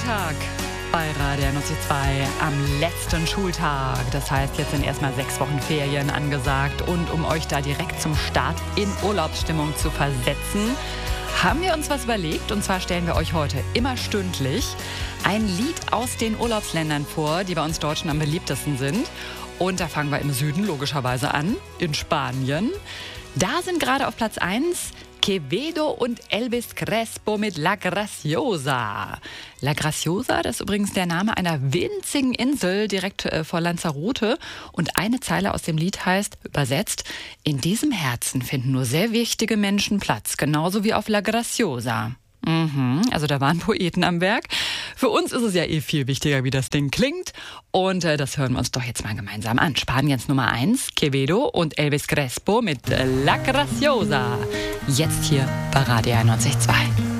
Schultag bei Radio 92 am letzten Schultag. Das heißt, jetzt sind erstmal 6 Wochen Ferien angesagt. Und um euch da direkt zum Start in Urlaubsstimmung zu versetzen, haben wir uns was überlegt. Und zwar stellen wir euch heute immer stündlich ein Lied aus den Urlaubsländern vor, die bei uns Deutschen am beliebtesten sind. Und da fangen wir im Süden logischerweise an, in Spanien. Da sind gerade auf Platz 1 Quevedo und Elvis Crespo mit La Graciosa. La Graciosa, das ist übrigens der Name einer winzigen Insel direkt vor Lanzarote. Und eine Zeile aus dem Lied heißt, übersetzt, in diesem Herzen finden nur sehr wichtige Menschen Platz, genauso wie auf La Graciosa. Also da waren Poeten am Werk. Für uns ist es ja viel wichtiger, wie das Ding klingt. Und das hören wir uns doch jetzt mal gemeinsam an. Spaniens Nummer 1, Quevedo und Elvis Crespo mit La Graciosa. Jetzt hier bei Radio 92.2.